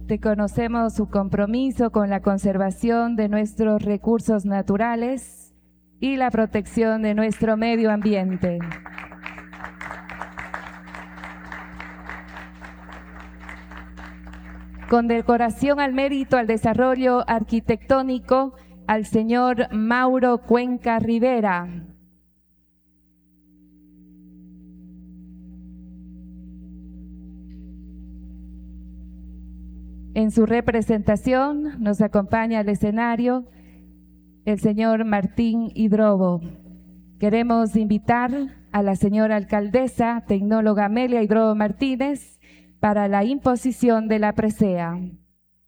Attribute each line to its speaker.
Speaker 1: Reconocemos su compromiso con la conservación de nuestros recursos naturales y la protección de nuestro medio ambiente. Condecoración al mérito al desarrollo arquitectónico al señor Mauro Cuenca Rivera. En su representación nos acompaña al escenario el señor Martín Hidrobo. Queremos invitar a la señora alcaldesa, tecnóloga Amelia Hidrobo Martínez, para la imposición de la presea.